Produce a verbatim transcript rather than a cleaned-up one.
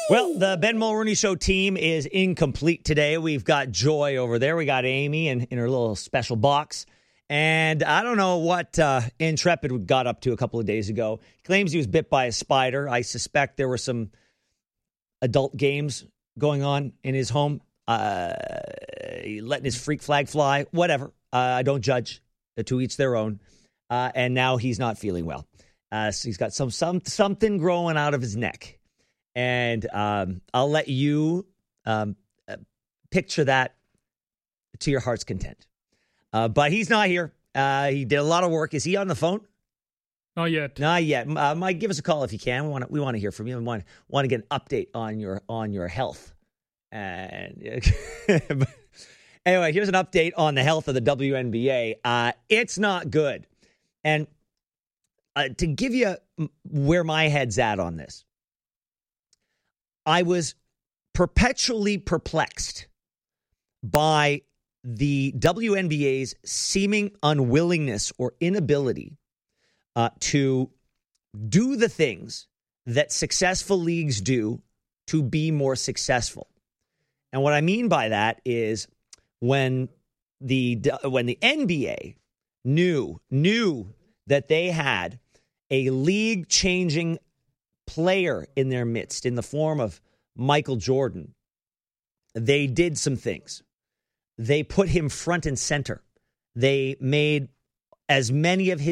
Well, the Ben Mulroney Show team is incomplete today. We've got Joy over there. We got Amy in, in her little special box. And I don't know what uh, Intrepid got up to a couple of days ago. He claims he was bit by a spider. I suspect there were some adult games going on in his home. Uh, letting his freak flag fly. Whatever. Uh, I don't judge. To each their own. Uh, and now he's not feeling well. Uh, so he's got some, some something growing out of his neck. And um, I'll let you um, uh, picture that to your heart's content. Uh, but he's not here. Uh, he did a lot of work. Is he on the phone? Not yet. Not yet. Uh, Mike, give us a call if you can. We want to, we want to hear from you. We want, want to get an update on your on your health. And anyway, here's an update on the health of the W N B A. Uh, it's not good. And uh, to give you where my head's at on this, I was perpetually perplexed by the W N B A's seeming unwillingness or inability uh, to do the things that successful leagues do to be more successful. And what I mean by that is when the when the N B A knew knew that they had a league-changing player in their midst in the form of Michael Jordan, they did some things. They put him front and center. They made as many of his